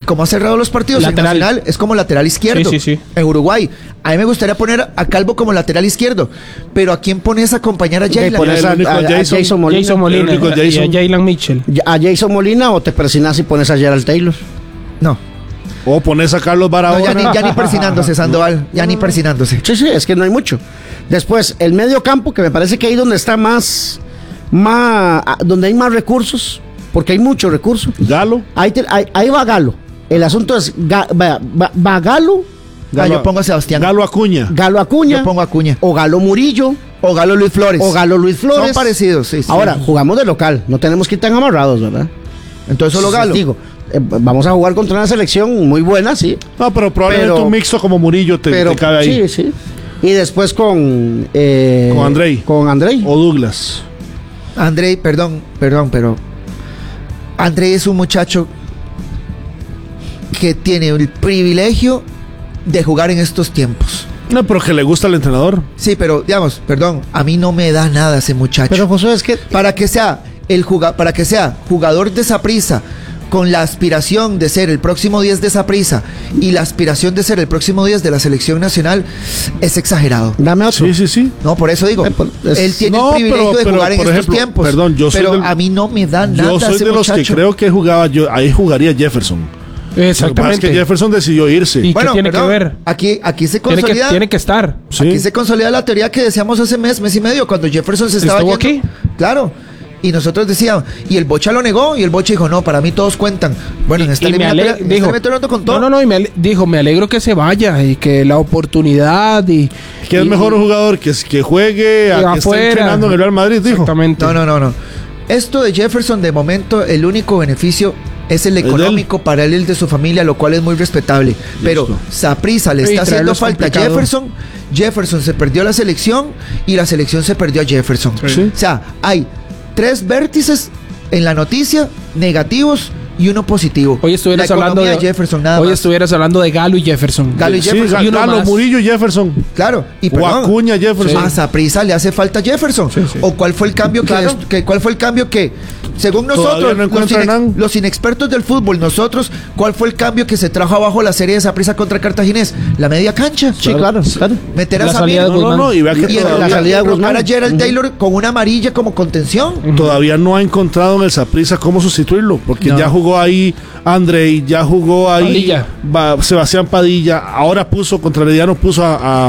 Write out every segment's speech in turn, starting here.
como ha cerrado los partidos Lateral. en Nacional, es como lateral izquierdo. Sí. En Uruguay. A mí me gustaría poner a Calvo como lateral izquierdo. Pero ¿a quién pones a acompañar a Jaylan? Pones a Jason Molina. Jason Molina el único y a Jason. Jaylan Mitchell. A Jason Molina o te persinas y pones a Gerald Taylor. No. O pones a Carlos No, Barahona. ya ni persinándose, Sandoval. Ya ni persinándose. Sí, es que no hay mucho. Después, el medio campo, que me parece que ahí donde está donde hay más recursos, porque hay muchos recursos. Galo. Ahí va Galo. El asunto es, va Galo, Yo pongo a Sebastián. Galo Acuña. Galo Acuña, Yo pongo a Acuña. o Galo Murillo, O Galo Luis Flores. Flores. Son parecidos, sí. Ahora, jugamos de local, no tenemos que ir tan amarrados, ¿verdad? Entonces solo Galo. Digo, vamos a jugar contra una selección muy buena, sí. No, pero probablemente un mixto como Murillo te cabe ahí. Sí. Y después con Andrei. Con Andrei. O Douglas. Andrei, perdón, pero Andrei es un muchacho que tiene el privilegio de jugar en estos tiempos. No, pero que le gusta al entrenador. Sí, pero digamos, perdón, a mí no me da nada ese muchacho. Pero José, es que para que sea jugador de Saprissa, con la aspiración de ser el próximo 10 de Saprissa y la aspiración de ser el próximo 10 de la selección nacional, es exagerado. dame otro. Sí. No, por eso digo, él tiene el privilegio de jugar en estos tiempos. Perdón, pero a mí no me da nada. Yo soy ese de los muchacho. que creo que ahí jugaría Jefferson. Exactamente. Lo que pasa es que Jefferson decidió irse. ¿Y qué tiene que ver? Aquí se consolida. Tiene que estar. Sí. Aquí se consolida la teoría que decíamos hace mes y medio, cuando Jefferson se estaba ¿Estuvo yendo. aquí? Claro. Y nosotros decíamos, y el Bocha lo negó, y el Bocha dijo, no, para mí todos cuentan. Bueno, en esta eliminatoria con todo. Me alegro que se vaya y que la oportunidad que es mejor un jugador que juegue a que esté entrenando en el Real Madrid, dijo. Exactamente. No. Esto de Jefferson, de momento, el único beneficio es el económico para él y el de su familia, lo cual es muy respetable. Pero Saprissa le está haciendo falta a Jefferson se perdió la selección y la selección se perdió a Jefferson. Sí. O sea, hay 3 vértices en la noticia negativos y uno positivo. Hoy estuvieras hablando de Jefferson, nada más. estuvieras hablando de Galo y Jefferson. Galo y Jefferson. Y Galo, Murillo y Jefferson. Claro. Y o Acuña, Jefferson. a Saprissa le hace falta Jefferson. Sí. ¿O cuál fue el cambio que según nosotros, No los inexpertos del fútbol, nosotros, cuál fue el cambio que se trajo abajo la serie de Saprissa contra Cartaginés? La media cancha. Sí, claro. Meter a La Samir. salida de Guzmán. Y vea que la salida de Guzmán. A Gerald Taylor con una amarilla como contención. Todavía no ha encontrado en el Saprissa cómo sustituirlo, porque ya jugó ahí Andrei, ya jugó ahí Sebastián Padilla, ahora contra Herediano puso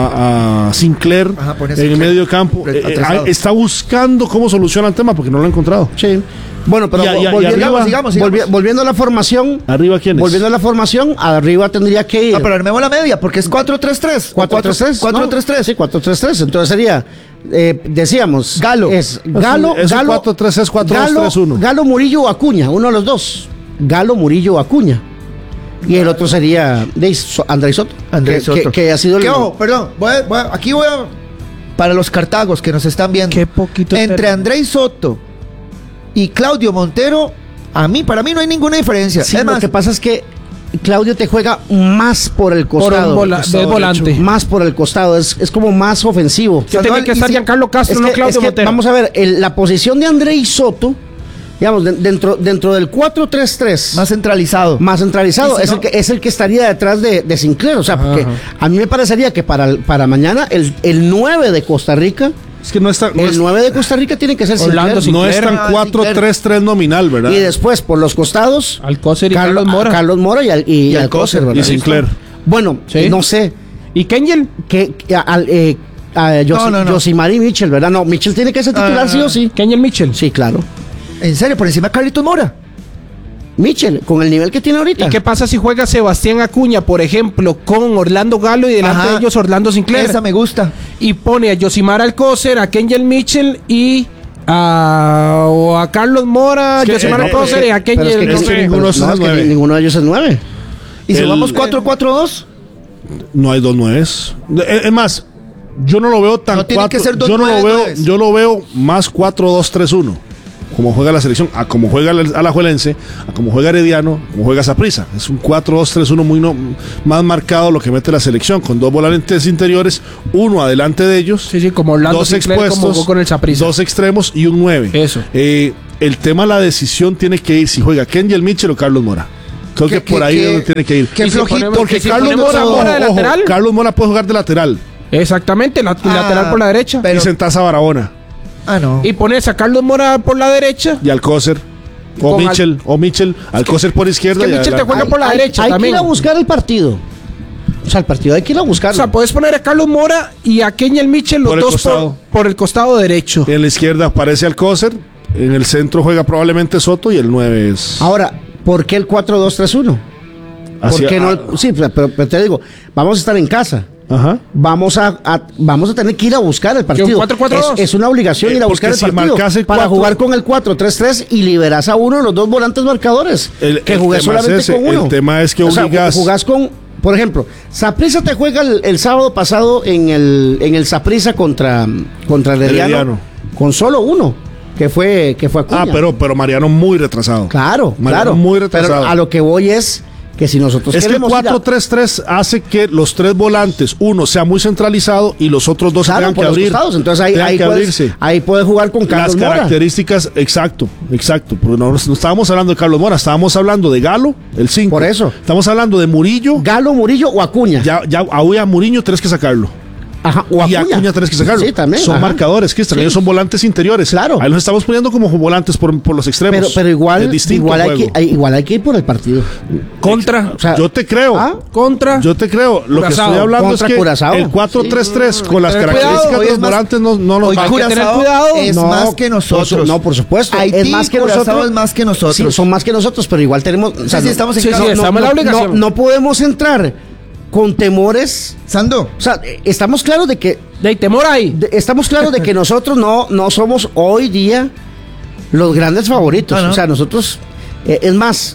a Sinclair en el medio campo. Está buscando cómo soluciona el tema porque no lo ha encontrado. Sí. Bueno, pero sigamos. volviendo a la formación. ¿Arriba quién es? Volviendo a la formación, arriba tendría que ir. Pero armemos la media, porque es 4-3-3. 4-3-3. 4-3-3. Sí, 4-3-3. Entonces sería, decíamos, Galo. Es Galo, es 4-3-3, 4-2-3-1. Galo, Murillo o Acuña, uno de los dos. Galo, Murillo o Acuña. Y el otro sería Andrei Soto. Que ha sido el. Ojo, perdón. Aquí voy a. Para los cartagos que nos están viendo. Qué poquito. Entre Andrei Soto y Claudio Montero, para mí no hay ninguna diferencia. Sí, Además, lo que pasa es que Claudio te juega más por el costado. Del volante. Más por el costado. Es como más ofensivo. Tiene que estar Giancarlo Castro, no Claudio Montero. Vamos a ver, la posición de Andrei Soto, digamos, dentro del 4-3-3. más centralizado. Es el que estaría detrás de Sinclair. O sea, porque a mí me parecería que para mañana el 9 de Costa Rica. Es que no está. El 9 de Costa Rica tiene que ser Orlando Sinclair. No es tan 4-3-3 nominal, ¿verdad? Y después, por los costados, Alcócer y Carlos Mora. Carlos Mora y Alcócer, ¿verdad? Y Sinclair. Bueno, Sí. no sé. ¿Y Kengel? Josimar y Mitchell, ¿verdad? No, Mitchell tiene que ser titular sí o sí. Kengel Mitchell. Sí, claro. En serio, por encima de Carlitos Mora. Mitchell, con el nivel que tiene ahorita. ¿Y qué pasa si juega Sebastián Acuña, por ejemplo, con Orlando Galo y delante de ellos Orlando Sinclair? Esa me gusta. Y pone a Josimar Alcócer, a Kengel Mitchell y a Carlos Mora, Josimar Alcócer y a Kengel. Ninguno de ellos es 9. ¿Y si vamos 4-4-2? No hay 2 nueves. Es más, yo no lo veo tan No tiene que ser dos yo no lo nueves, veo, nueves. yo lo veo más 4-2-3-1. Como juega la selección, a como juega Alajuelense, a como juega Herediano, como juega Saprissa. Es un 4-2-3-1 muy más marcado lo que mete la selección, con 2 volantes interiores, uno adelante de ellos, Sí, como Orlando 2 Sinclair, como expuestos, jugó con el Saprissa. 2 extremos y un 9. Eso. El tema de la decisión tiene que ir si juega Kengel Mitchell o Carlos Mora. Creo que por ahí es donde tiene que ir. Qué flojito. Porque si Carlos ponemos Mora, de lateral. Carlos Mora puede jugar de lateral. Exactamente, lateral por la derecha. Y sentás a Barahona. No. Y pones a Carlos Mora por la derecha. Y Alcócer. O Mitchell. Alcócer por izquierda. Es que Mitchell te juega por la derecha hay también. que ir a buscar el partido. O sea, el partido hay que ir a buscarlo. O sea, puedes poner a Carlos Mora y a Kenyel Mitchell, los dos por el costado derecho. En la izquierda aparece Alcócer. En el centro juega probablemente Soto y el 9 es... Ahora, ¿por qué el 4-2-3-1? ¿Por qué no? Sí, pero te digo, vamos a estar en casa. Ajá. Vamos a tener que ir a buscar el partido. 4-4-2. Es una obligación ir a buscar el si partido para jugar con el 4-3-3 y liberas a uno de los dos volantes marcadores que jugué solamente con uno. El tema es que obligas... jugás con, por ejemplo, Saprissa te juega el sábado pasado en el Saprissa contra el Herediano con solo uno, que fue Acuña. Pero Mariano muy retrasado. Claro, muy retrasado. Pero a lo que voy es que si nosotros es que el 4-3-3 hace que los tres volantes, uno sea muy centralizado y los otros dos tengan que abrir. Entonces ahí puedes jugar con Carlos Mora. Las características, exacto. Porque no estábamos hablando de Carlos Mora, estábamos hablando de Galo, el 5. Por eso. Estamos hablando de Murillo. Galo, Murillo o Acuña. Ya a Murillo tenés que sacarlo. Ajá, o y Acuña tenés que sacarlo. Sí, también. Son marcadores, que ellos son volantes interiores. Claro. Ahí los estamos poniendo como volantes por los extremos. Pero igual hay que ir por el partido. Contra. O sea, yo te creo. Yo te creo. Lo Curazao. que estoy hablando es que Curazao. el 4-3-3 con las características de los volantes no nos va a tener cuidado. Es más que nosotros. No, por supuesto. Haití, es más que Curazao nosotros. es más que nosotros. Sí, son más que nosotros, pero igual tenemos. O sea, estamos en casa. estamos en la obligación. No podemos entrar con temores. Sando. O sea, estamos claros de que. De temor ahí. Estamos claros de que nosotros no somos hoy día los grandes favoritos. No. O sea, nosotros. Es más.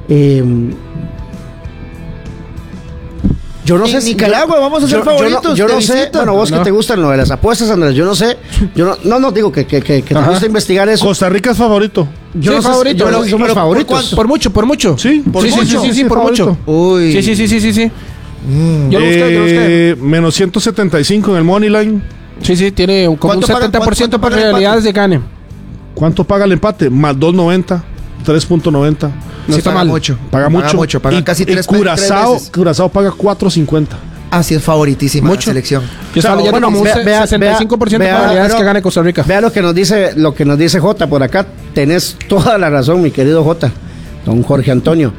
Yo no sé si Nicaragua vamos a ser favoritos. Yo no sé. Bueno, vos que te gustan lo de las apuestas, Andrés. Yo no sé. No digo que te gusta investigar eso. Costa Rica es favorito. Yo no sé, yo no sé si somos favoritos. Por mucho. Sí, por mucho. Uy. Sí. Yo lo busqué. Menos 175 en el Moneyline. Sí, tiene como un 70% para realidades de gane. ¿Cuánto paga el empate? Más 2.90, 3.90. No está mal. Mucho. Paga mucho. Paga casi 3 veces. Curazao paga 4.50. Así es favoritísima la selección. Yo estaba leyendo como un 65% de probabilidades que gane Costa Rica. Vea lo que nos dice Jota por acá. Tenés toda la razón, mi querido Jota. Don Jorge Antonio.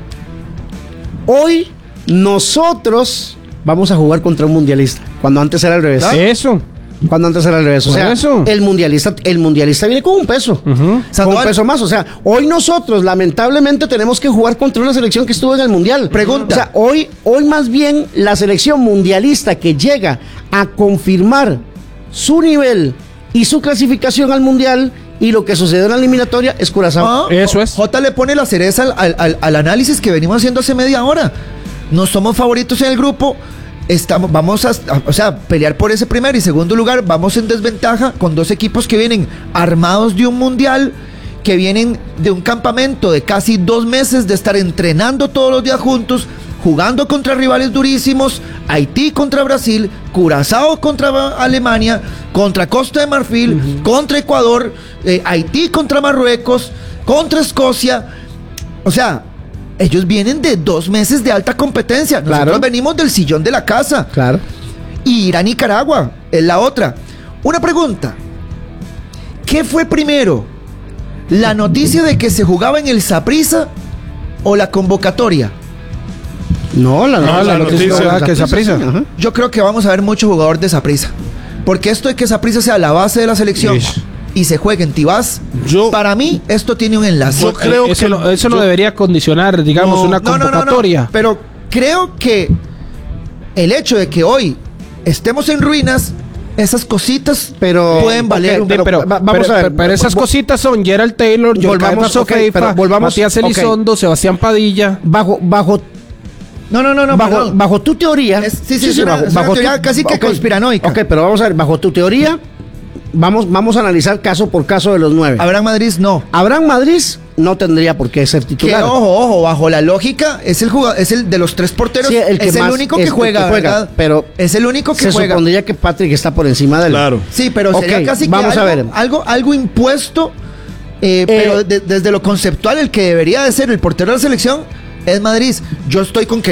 Hoy nosotros vamos a jugar contra un mundialista. Cuando antes era al revés. Cuando antes era al revés. O sea, el mundialista viene con un peso. Con un peso más. O sea, hoy nosotros lamentablemente tenemos que jugar contra una selección que estuvo en el mundial. Pregunta. O sea, hoy más bien la selección mundialista que llega a confirmar su nivel y su clasificación al mundial y lo que sucedió en la eliminatoria es Curazao. Eso es. Jota le pone la cereza al análisis que venimos haciendo hace media hora. No somos favoritos en el grupo. Vamos a pelear por ese primer y segundo lugar. Vamos en desventaja con dos equipos que vienen armados de un mundial, que vienen de un campamento de casi 2 meses de estar entrenando todos los días juntos, jugando contra rivales durísimos. Haití contra Brasil, Curazao contra Alemania, contra Costa de Marfil, contra Ecuador, Haití contra Marruecos, contra Escocia. O sea, ellos vienen de 2 meses de alta competencia. Nosotros venimos del sillón de la casa. Claro. Y ir a Nicaragua es la otra. Una pregunta. ¿Qué fue primero? ¿La noticia de que se jugaba en el Saprissa o la convocatoria? No, la noticia que Saprissa. Yo creo que vamos a ver mucho jugador de Saprissa. Porque esto de que Saprissa sea la base de la selección y se juegue en Tibás, para mí esto tiene un enlace. Yo creo que eso no debería condicionar, digamos, una convocatoria. No. Pero creo que el hecho de que hoy estemos en ruinas, esas cositas pueden valer. Vamos a ver. Pero esas cositas son Gerald Taylor, Giancarlo Sofeifa, Matías Elizondo, Sebastián Padilla. Bajo tu teoría. Bajo teoría casi que conspiranoica. Ok, pero vamos a ver, bajo tu teoría, vamos a analizar caso por caso de los 9. Abraham Madrid no. Abraham Madrid no tendría por qué ser titular. Que, ojo, bajo la lógica, es el de los 3 porteros, sí, es el único que juega, ¿verdad? Pero es el único que se juega. supondría que Patrick está por encima de él. Claro. Sí, pero sería casi vamos a ver. algo impuesto, pero desde lo conceptual, el que debería de ser el portero de la selección es Madrid. Yo estoy con que